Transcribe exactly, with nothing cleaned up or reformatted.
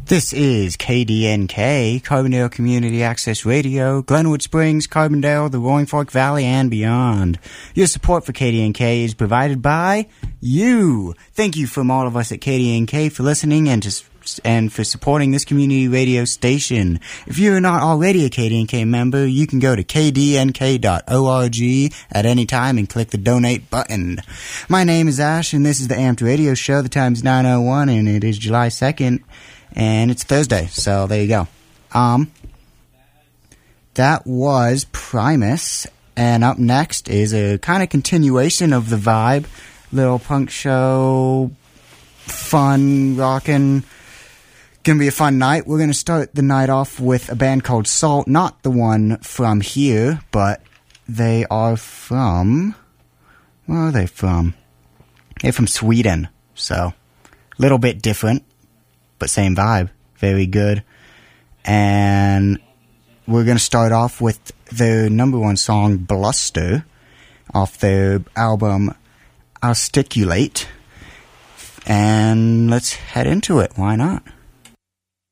This is K D N K, Carbondale Community Access Radio, Glenwood Springs, Carbondale, the Roaring Fork Valley, and beyond. Your support for K D N K is provided by you. Thank you from all of us at K D N K for listening and to and for supporting this community radio station. If you're not already a K D N K member, you can go to k d n k dot org at any time and click the donate button. My name is Ash, and this is the Amped Radio Show. The time's nine oh one, and it is July second. And it's Thursday, so there you go. Um, that was Primus, and up next is a kind of continuation of the vibe. Little punk show, fun, rockin'. Gonna be a fun night. We're gonna start the night off with a band called Salt, not the one from here, but they are from... Where are they from? They're from Sweden, so a little bit different. But same vibe. Very good. And we're going to start off with their number one song, Bluster, off their album Articulate. And let's head into it. Why not?